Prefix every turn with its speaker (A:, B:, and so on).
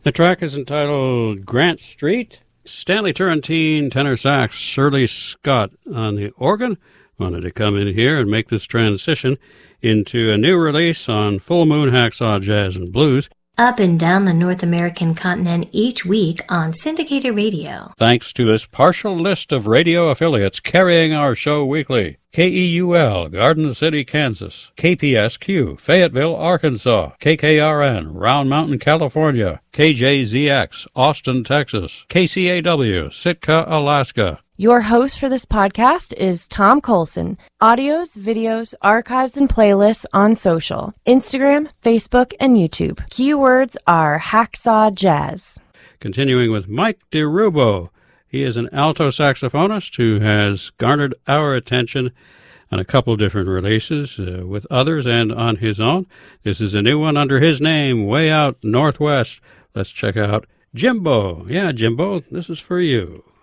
A: The track is entitled Grant Street. Stanley Turrentine, tenor sax, Shirley Scott on the organ. Wanted to come in here and make this transition into a new release on Full Moon Hacksaw Jazz and Blues.
B: Up and down the North American continent each week on syndicated radio.
A: Thanks to this partial list of radio affiliates carrying our show weekly. KEUL, Garden City, Kansas. KPSQ, Fayetteville, Arkansas. KKRN, Round Mountain, California. KJZX, Austin, Texas. KCAW, Sitka, Alaska.
C: Your host for this podcast is Tom Colson. Audios, videos, archives, and playlists on social. Instagram, Facebook, and YouTube. Keywords are Hacksaw Jazz.
A: Continuing with Mike DeRubo. He is an alto saxophonist who has garnered our attention on a couple different releases with others and on his own. This is a new one under his name, Way Out Northwest. Let's check out Jimbo. Yeah, Jimbo, this is for you.